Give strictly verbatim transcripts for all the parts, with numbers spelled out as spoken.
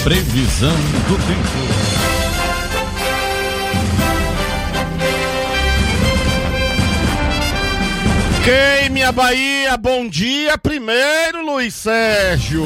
Previsão do tempo. Queime a Bahia, bom dia primeiro, Luiz Sérgio.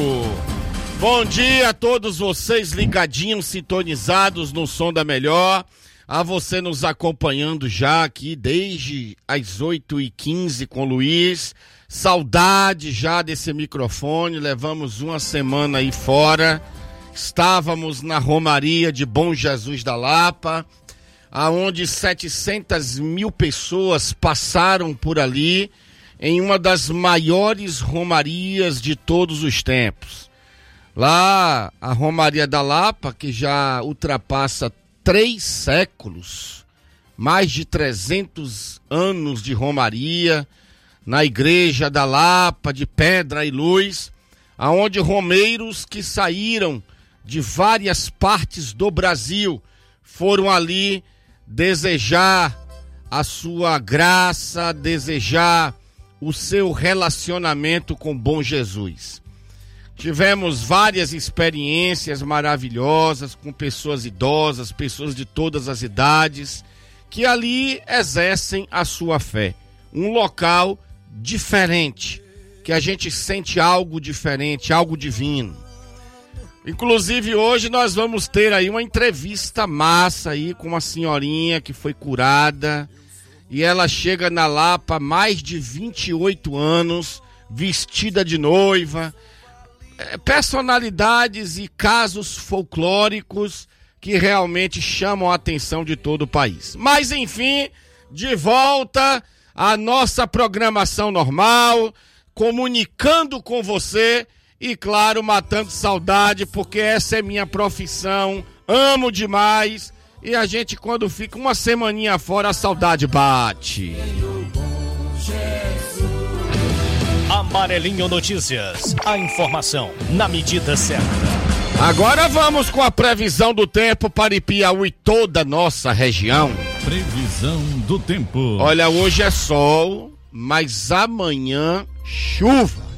Bom dia a todos vocês ligadinhos, sintonizados no Som da Melhor. A você nos acompanhando já aqui desde as oito e quinze com o Luiz. Saudade já desse microfone, levamos uma semana aí fora. Estávamos na Romaria de Bom Jesus da Lapa, aonde setecentas mil pessoas passaram por ali, em uma das maiores romarias de todos os tempos. Lá, a Romaria da Lapa, que já ultrapassa três séculos, mais de trezentos anos de romaria, na Igreja da Lapa, de Pedra e Luz, aonde romeiros que saíram de várias partes do Brasil foram ali desejar a sua graça, desejar o seu relacionamento com Bom Jesus. Tivemos várias experiências maravilhosas com pessoas idosas, pessoas de todas as idades, que ali exercem a sua fé. Um local diferente, que a gente sente algo diferente, algo divino. Inclusive hoje nós vamos ter aí uma entrevista massa aí com uma senhorinha que foi curada e ela chega na Lapa há mais de vinte e oito anos, vestida de noiva, personalidades e casos folclóricos que realmente chamam a atenção de todo o país. Mas enfim, de volta à nossa programação normal, comunicando com você e, claro, matando saudade, porque essa é minha profissão, amo demais, e a gente, quando fica uma semaninha fora, a saudade bate. Amarelinho Notícias, a informação na medida certa. Agora vamos com a previsão do tempo para Ipiauí e toda a nossa região. Previsão do tempo. Olha, hoje é sol, mas amanhã chuva.